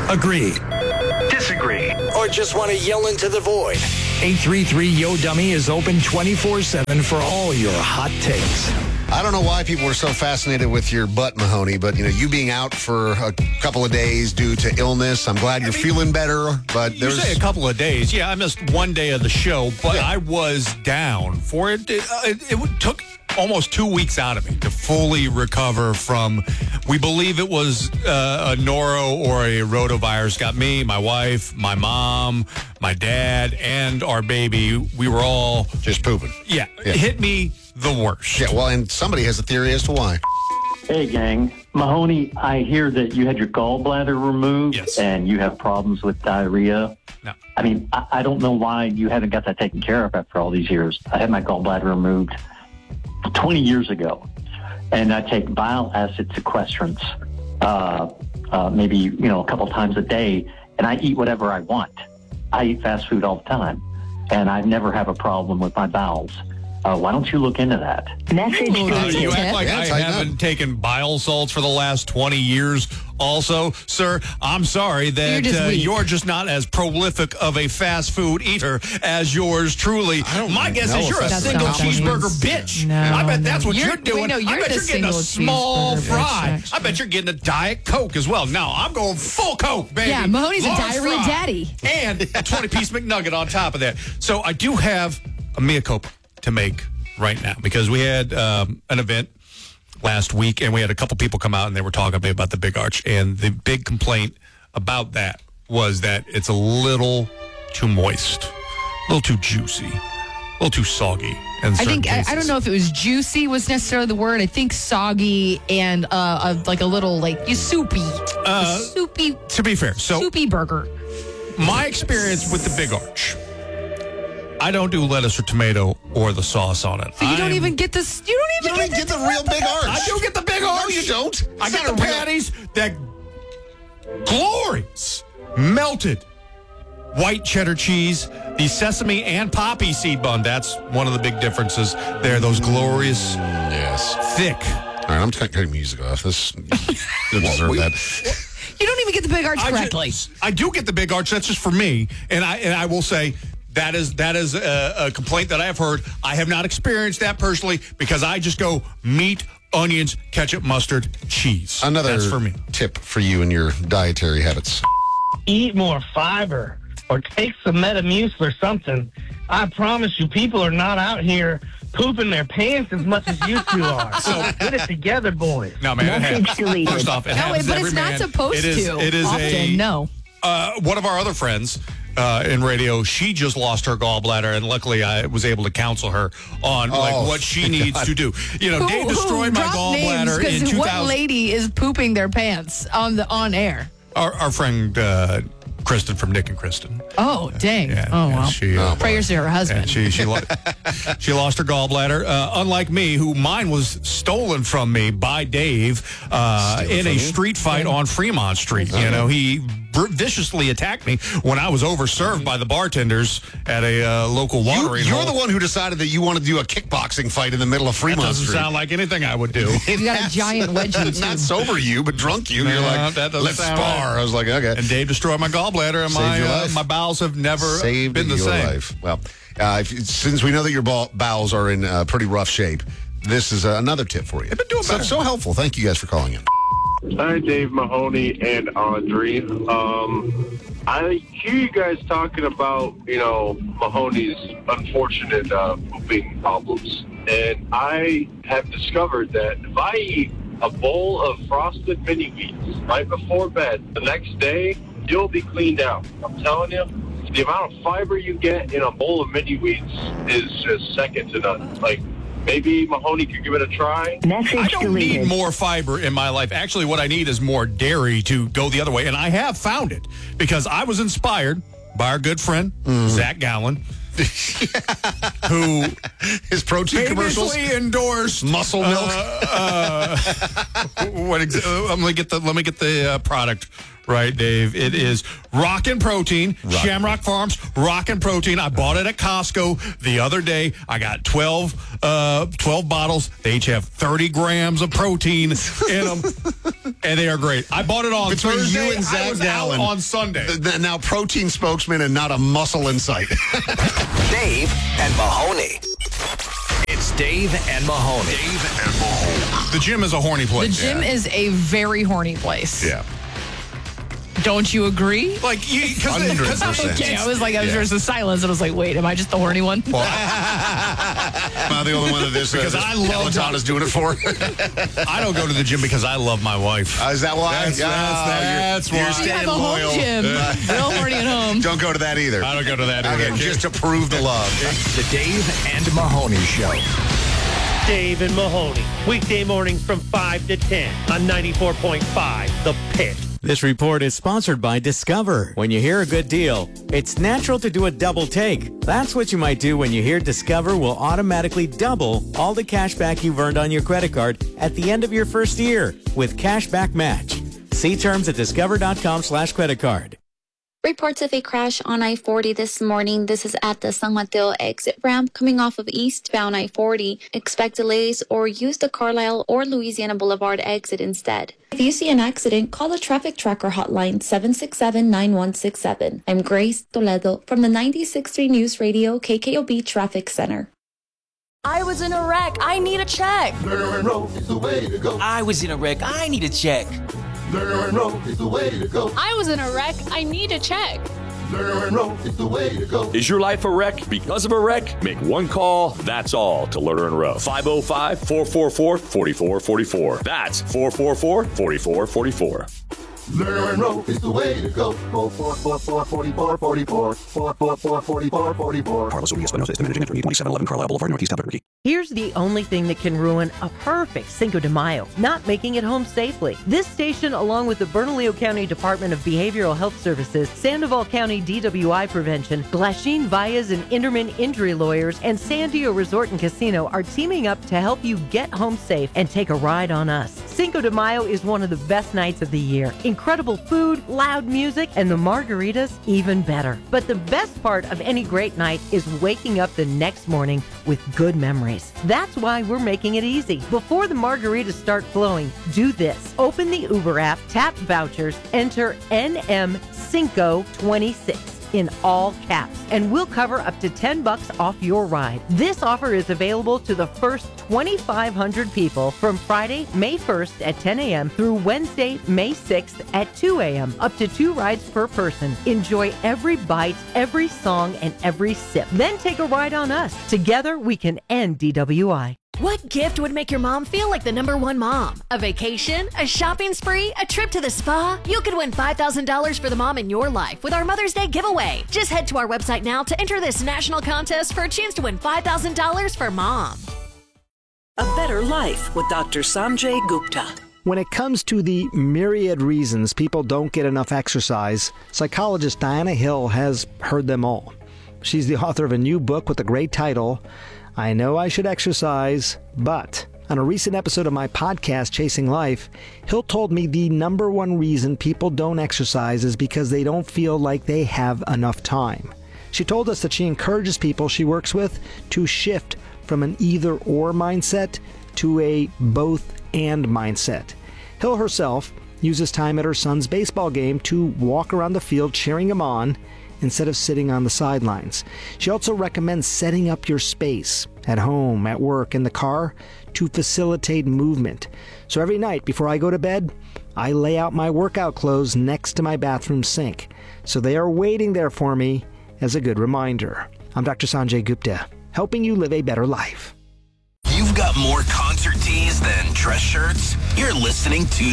Agree. Disagree. Or just want to yell into the void? 833-YO-DUMMY is open 24/7 for all your hot takes. I don't know why people are so fascinated with your butt, Mahoney, but, you being out for a couple of days due to illness, I'm glad you're feeling better, but You say a couple of days. Yeah, I missed one day of the show, but I was down for it. It took almost 2 weeks out of me to fully recover from, we believe it was a noro or a rotavirus. Got me, my wife, my mom, my dad, and our baby. We were all just pooping. Yeah, it hit me the worst. Yeah, well, and somebody has a theory as to why. Hey, gang. Mahoney, I hear that you had your gallbladder removed and you have problems with diarrhea. No. I mean, I don't know why you haven't got that taken care of after all these years. I had my gallbladder removed 20 years ago, and I take bile acid sequestrants maybe, a couple times a day, and I eat whatever I want. I eat fast food all the time, and I never have a problem with my bowels. Why don't you look into that? Message you act like I haven't taken bile salts for the last 20 years also. Sir, I'm sorry that you're just not as prolific of a fast food eater as yours truly. My guess is you're a single cheeseburger bitch. No, I bet that's what you're doing. Wait, no, I bet you're getting a small fry. I bet you're getting a Diet Coke as well. No, I'm going full Coke, baby. Yeah, Mahoney's Large a diarrhea fry. daddy. And a 20-piece McNugget on top of that. So I do have a mea culpa to make right now, because we had an event last week and we had a couple people come out and they were talking to me about the Big Arch, and the big complaint about that was that it's a little too moist, a little too juicy, a little too soggy. I think I don't know if it was juicy was necessarily the word. I think soggy and like a little soupy. Soupy. To be fair, soupy burger. My experience with the Big Arch, I don't do lettuce or tomato or the sauce on it. So you don't even get this. You don't even get the real Big Arch. I do get the Big Arch. No, you don't. I got the patties, that glorious melted white cheddar cheese, the sesame and poppy seed bun. That's one of the big differences there. Those glorious, thick. All right, I'm cutting music off. This you deserve that. You don't even get the Big Arch correctly. I do get the Big Arch. That's just for me, and I will say. That is a complaint that I have heard. I have not experienced that personally because I just go meat, onions, ketchup, mustard, cheese. That's for me. Tip for you and your dietary habits. Eat more fiber or take some Metamucil or something. I promise you, people are not out here pooping their pants as much as you two are. So get it together, boys. No, man. First off, it happens but every it's not man. supposed to. It is often, no. One of our other friends in radio, she just lost her gallbladder, and luckily I was able to counsel her on what she needs to do. Dave destroyed my gallbladder in 2000. What lady is pooping their pants on air? Our friend Kristen from Nick and Kristen. Oh, dang. Wow. Prayers to her husband. She lost her gallbladder. Unlike me, who mine was stolen from me by Dave in a street fight on Fremont Street. He viciously attacked me when I was overserved by the bartenders at a local watering hole. You're the one who decided that you want to do a kickboxing fight in the middle of Fremont That doesn't Street. sound like anything I would do. You got a giant wedgie, too. Not sober you, but drunk you. You're like, let's spar. Right. I was like, okay. And Dave destroyed my gallbladder, and my bowels have never been the same. Life. Well, since we know that your bowels are in pretty rough shape, this is another tip for you. They've been doing better. So helpful. Thank you guys for calling in. Hi, Dave Mahoney and Audrey. I hear you guys talking about, Mahoney's unfortunate pooping problems. And I have discovered that if I eat a bowl of frosted mini wheats right before bed, the next day, you'll be cleaned out. I'm telling you, the amount of fiber you get in a bowl of mini wheats is just second to none. Maybe Mahoney could give it a try. I don't need more fiber in my life. Actually, what I need is more dairy to go the other way. And I have found it because I was inspired by our good friend, Zach Gowan, who his protein commercials endorsed muscle milk. let me get the product right, Dave? It is Rockin' Protein, Shamrock Farms, Rockin' Protein. I bought it at Costco the other day. I got 12 bottles. They each have 30 grams of protein in them, and they are great. I bought it on Between Thursday. you and Zach I was Dallin, out on Sunday. Now protein spokesman and not a muscle in sight. Dave and Mahoney. It's Dave and Mahoney. The gym is a horny The place. gym is a very horny place. Yeah. Don't you agree? Like, because 100%. Okay, I was like, there was a silence, and I was like, wait, am I just the horny one? Am I the only one that this Because I love Peloton is doing it for? I don't go to the gym because I love my wife. Is that why? That's why. You're You staying have a loyal. home gym. Real horny at home. Don't go to that either. I don't go to that either. Okay, just to prove the love. It's the Dave and Mahoney Show. Dave and Mahoney, weekday mornings from 5 to 10 on 94.5 The Pit. This report is sponsored by Discover. When you hear a good deal, it's natural to do a double take. That's what you might do when you hear Discover will automatically double all the cash back you've earned on your credit card at the end of your first year with Cashback Match. See terms at discover.com/creditcard. Reports of a crash on I-40 this morning. This is at the San Mateo exit ramp coming off of eastbound I-40. Expect delays or use the Carlisle or Louisiana Boulevard exit instead. If you see an accident, call the Traffic Tracker hotline 767-9167. I'm Grace Toledo from the 96.3 News Radio KKOB Traffic Center. I was in a wreck. I need a check. Lerner and Rowe is the way to go. I was in a wreck. I need a check. Lerner and Rowe is the way to go. I was in a wreck. I need a check. Lerner and Rowe is the way to go. Is your life a wreck because of a wreck? Make one call, that's all, to Lerner and Rowe. 505-444-4444. That's 444-4444. Lerner and Rowe is the way to go. 444-4444. 444-4444. Carlos Urias Espinosa is the managing editor, 2711 Carlisle Boulevard, Northeast Albuquerque. Here's the only thing that can ruin a perfect Cinco de Mayo, not making it home safely. This station, along with the Bernalillo County Department of Behavioral Health Services, Sandoval County DWI Prevention, Glasheen Valles and Inderman Injury Lawyers, and Sandio Resort and Casino are teaming up to help you get home safe and take a ride on us. Cinco de Mayo is one of the best nights of the year. Incredible food, loud music, and the margaritas even better. But the best part of any great night is waking up the next morning with good memories. That's why we're making it easy. Before the margaritas start flowing, do this. Open the Uber app, tap vouchers, enter NM526 in all caps, and we'll cover up to $10 off your ride. This offer is available to the first 2,500 people from Friday, May 1st at 10 a.m. through Wednesday, May 6th at 2 a.m. Up to 2 rides per person. Enjoy every bite, every song, and every sip. Then take a ride on us. Together, we can end DWI. What gift would make your mom feel like the #1 mom? A vacation? A shopping spree? A trip to the spa? You could win $5,000 for the mom in your life with our Mother's Day giveaway. Just head to our website now to enter this national contest for a chance to win $5,000 for mom. A Better Life with Dr. Sanjay Gupta. When it comes to the myriad reasons people don't get enough exercise, psychologist Diana Hill has heard them all. She's the author of a new book with a great title, I Know I Should Exercise, But. On a recent episode of my podcast, Chasing Life, Hill told me the #1 reason people don't exercise is because they don't feel like they have enough time. She told us that she encourages people she works with to shift from an either-or mindset to a both-and mindset. Hill herself uses time at her son's baseball game to walk around the field cheering him on instead of sitting on the sidelines. She also recommends setting up your space at home, at work, in the car to facilitate movement. So every night before I go to bed, I lay out my workout clothes next to my bathroom sink. So they are waiting there for me as a good reminder. I'm Dr. Sanjay Gupta, helping you live a better life. You've got more concert tees than dress shirts? You're listening to